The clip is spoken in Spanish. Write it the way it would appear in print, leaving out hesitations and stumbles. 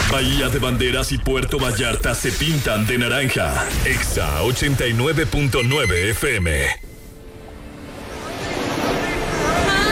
Bahía de Banderas y Puerto Vallarta se pintan de naranja. Exa 89.9 FM.